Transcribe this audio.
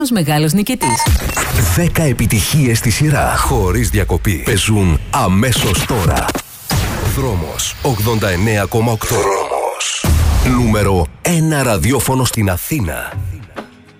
Μεγάλος νικητής. 10 επιτυχίες στη σειρά, χωρίς διακοπή. Παίζουν αμέσως τώρα. Δρόμος 89,8. Δρόμος. Νούμερο 1 ραδιόφωνο στην Αθήνα.